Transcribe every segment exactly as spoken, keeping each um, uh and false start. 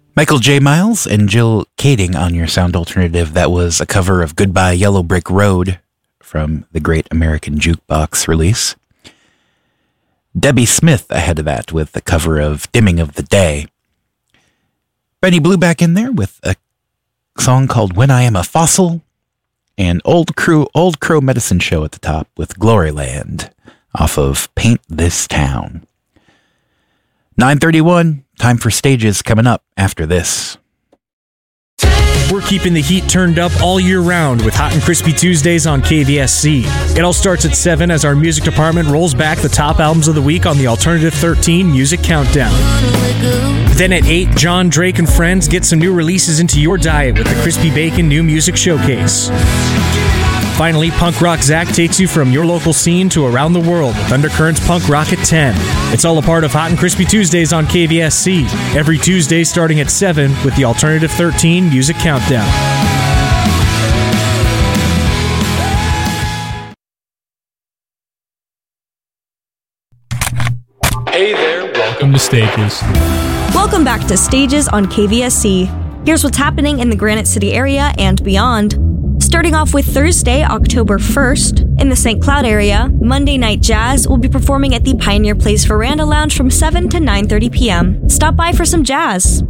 Michael J. Miles and Jill Kading on your sound alternative. That was a cover of Goodbye Yellow Brick Road from the Great American Jukebox release. Debbie Smith ahead of that with the cover of Dimming of the Day. Benny Blue back in there with a song called When I Am a Fossil. And Old Crow, Old Crow Medicine Show at the top with Gloryland off of Paint This Town. nine thirty-one, time for Stages coming up after this. We're keeping the heat turned up all year round with Hot and Crispy Tuesdays on K V S C. It all starts at seven as our music department rolls back the top albums of the week on the Alternative thirteen Music Countdown. Then at eight, John, Drake, and friends get some new releases into your diet with the Crispy Bacon New Music Showcase. Finally, Punk Rock Zach takes you from your local scene to around the world with Undercurrents Punk Rock at ten. It's all a part of Hot and Crispy Tuesdays on K V S C, every Tuesday starting at seven with the Alternative thirteen Music Countdown. Hey there, welcome to Stages. Welcome back to Stages on K V S C. Here's what's happening in the Granite City area and beyond. Starting off with Thursday, October first, in the Saint Cloud area, Monday Night Jazz will be performing at the Pioneer Place Veranda Lounge from seven to nine thirty p.m. Stop by for some jazz.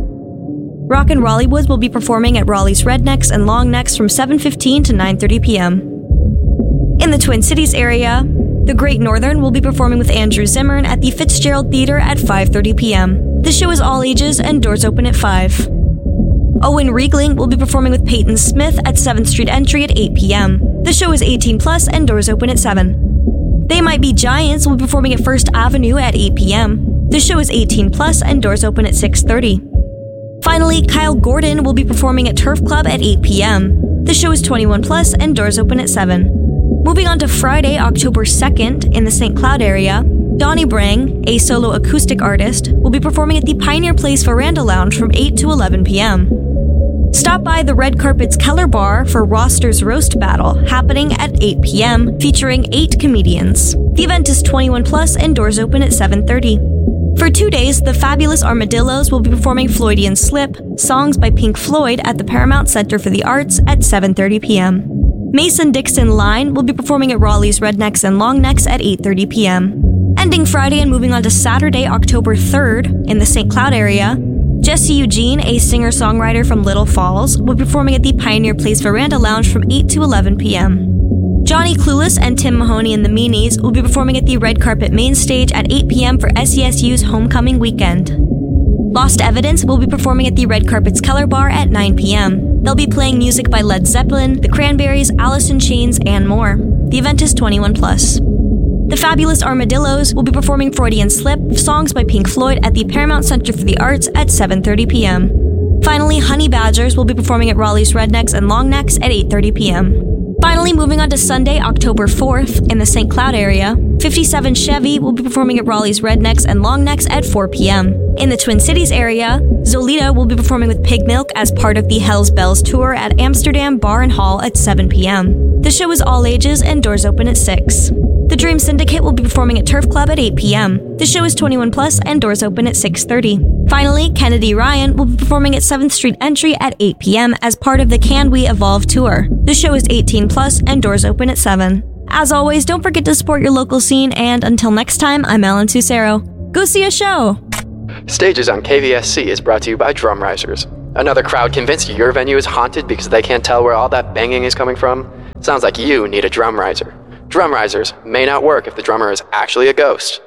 Rock and Rollywoods will be performing at Raleigh's Rednecks and Longnecks from seven fifteen to nine thirty p.m. In the Twin Cities area, the Great Northern will be performing with Andrew Zimmern at the Fitzgerald Theater at five thirty p.m. The show is all ages and doors open at five. Owen Riegling will be performing with Peyton Smith at seventh Street Entry at eight p.m. The show is eighteen plus and doors open at seven. They Might Be Giants will be performing at First Avenue at eight p.m. The show is eighteen plus and doors open at six thirty. Finally, Kyle Gordon will be performing at Turf Club at eight p.m. The show is twenty-one plus and doors open at seven. Moving on to Friday, October second, in the Saint Cloud area, Donnie Brang, a solo acoustic artist, will be performing at the Pioneer Place Veranda Lounge from eight to eleven p.m. Stop by the Red Carpet's Keller Bar for Roster's Roast Battle, happening at eight p.m., featuring eight comedians. The event is twenty-one plus and doors open at seven thirty. For two days, the Fabulous Armadillos will be performing Floydian Slip, songs by Pink Floyd at the Paramount Center for the Arts at seven thirty p.m. Mason Dixon Line will be performing at Raleigh's Rednecks and Longnecks at eight thirty p.m. Ending Friday and moving on to Saturday, October third, in the Saint Cloud area, Jesse Eugene, a singer-songwriter from Little Falls, will be performing at the Pioneer Place Veranda Lounge from eight to eleven p.m. Johnny Clueless and Tim Mahoney and the Meanies will be performing at the Red Carpet Main Stage at eight p.m. for S E S U's Homecoming Weekend. Lost Evidence will be performing at the Red Carpet's Keller Bar at nine p.m. They'll be playing music by Led Zeppelin, The Cranberries, Alice in Chains, and more. The event is twenty-one plus. The Fabulous Armadillos will be performing Freudian Slip, songs by Pink Floyd at the Paramount Center for the Arts at seven thirty p.m. Finally, Honey Badgers will be performing at Raleigh's Rednecks and Longnecks at eight thirty p.m. Finally, moving on to Sunday, October fourth, in the Saint Cloud area, fifty-seven Chevy will be performing at Raleigh's Rednecks and Longnecks at four p.m. In the Twin Cities area, Zolita will be performing with Pig Milk as part of the Hells Bells tour at Amsterdam Bar and Hall at seven p.m. The show is all ages and doors open at six. The Dream Syndicate will be performing at Turf Club at eight p.m. The show is twenty-one plus and doors open at six thirty. Finally, Kennedy Ryan will be performing at seventh Street Entry at eight p.m. as part of the Can We Evolve tour. The show is eighteen plus and doors open at seven. As always, don't forget to support your local scene, and until next time, I'm Ellen Susero. Go see a show! Stages on K V S C is brought to you by Drum Risers. Another crowd convinced your venue is haunted because they can't tell where all that banging is coming from? Sounds like you need a drum riser. Drum risers may not work if the drummer is actually a ghost.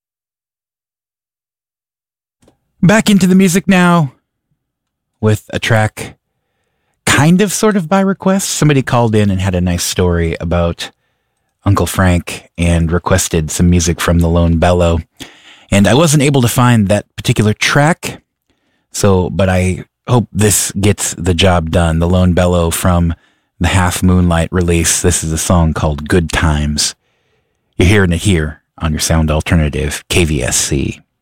Back into the music now with a track kind of sort of by request. Somebody called in and had a nice story about Uncle Frank and requested some music from the Lone Bellow. And I wasn't able to find that particular track, so but I hope this gets the job done. The Lone Bellow from the Half Moonlight release. This is a song called Good Times. You're hearing it here on your sound alternative, K V S C.